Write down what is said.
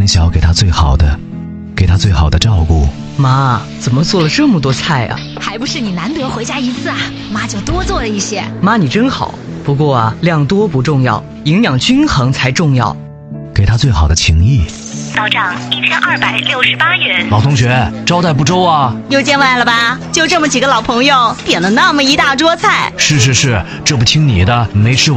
小给他最好的，给他最好的照顾。 妈，怎么做了这么多菜啊？ 还不是你难得回家一次啊，妈就多做了一些。 妈你真好，不过啊，量多不重要，营养均衡才重要。 给他最好的情谊。 到账1268元。 老同学，招待不周啊？ 又见外了吧？就这么几个老朋友，点了那么一大桌菜。 是，这不听你的，没吃完。